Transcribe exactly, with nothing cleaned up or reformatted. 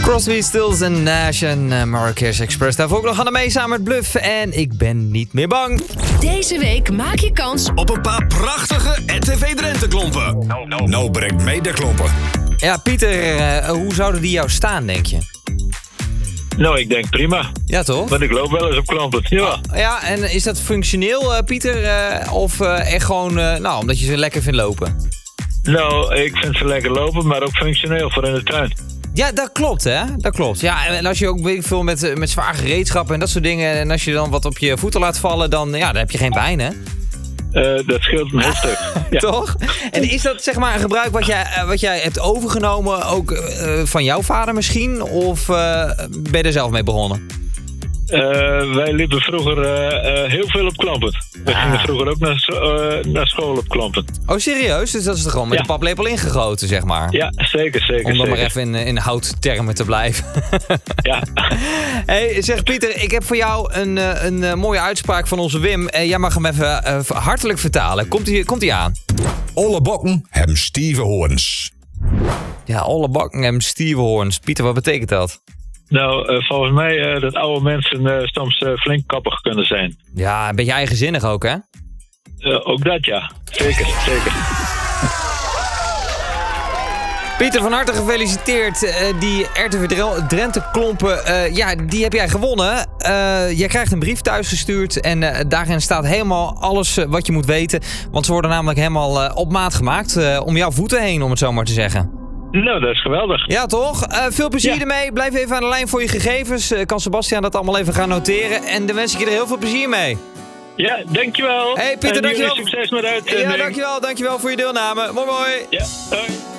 Crosby, Stills en Nash en uh, Marrakesh Express. Daarvoor ook nog aan de mee samen met Bluff. En ik ben niet meer bang. Deze week maak je kans op een paar prachtige R T V Drenthe klompen. Nou, nou. nou brengt mee de klompen. Ja, Pieter, uh, hoe zouden die jou staan, denk je? Nou, ik denk prima. Ja, toch? Want ik loop wel eens op klampen. Ja. Ja, en is dat functioneel, uh, Pieter? Uh, of uh, echt gewoon, uh, nou, omdat je ze lekker vindt lopen? Nou, ik vind ze lekker lopen, maar ook functioneel voor in de tuin. Ja, dat klopt, hè? Dat klopt. Ja, en als je ook weet ik veel met, met zwaar gereedschappen en dat soort dingen... en als je dan wat op je voeten laat vallen, dan, ja, dan heb je geen pijn, hè? Uh, dat scheelt een heel stuk. Ja. Toch? En is dat zeg maar een gebruik wat jij, wat jij hebt overgenomen ook uh, van jouw vader misschien? Of uh, ben je er zelf mee begonnen? Uh, wij liepen vroeger uh, uh, heel veel op klampen. We ah. gingen vroeger ook naar, uh, naar school op klampen. Oh, serieus? Dus dat is er gewoon met ja. de paplepel ingegoten, zeg maar? Ja, zeker, zeker. Om dan zeker. maar even in, in houttermen te blijven. Ja. Hey, zeg Pieter, ik heb voor jou een, een, een mooie uitspraak van onze Wim. Uh, jij mag hem even uh, hartelijk vertalen. Komt-ie komt ie aan? Alle bokken hebben stievenhoorns. Ja, alle bakken hebben stievenhoorns. Pieter, wat betekent dat? Nou, uh, volgens mij uh, dat oude mensen uh, soms uh, flink kappig kunnen zijn. Ja, een beetje eigenzinnig ook, hè? Uh, ook dat, ja. Zeker, zeker. Pieter, van harte gefeliciteerd. Uh, die R T V Drenthe klompen, uh, ja, die heb jij gewonnen. Uh, jij krijgt een brief thuisgestuurd en uh, daarin staat helemaal alles uh, wat je moet weten. Want ze worden namelijk helemaal uh, op maat gemaakt uh, om jouw voeten heen, om het zo maar te zeggen. Nou, dat is geweldig. Ja, toch? Uh, veel plezier ja. ermee. Blijf even aan de lijn voor je gegevens. Uh, kan Sebastian dat allemaal even gaan noteren. En dan wens ik je er heel veel plezier mee. Ja, dankjewel. Hey Pieter, en dankjewel. Succes met de uitzending. Ja, dankjewel. Dankjewel voor je deelname. Mooi mooi. Ja, hoi.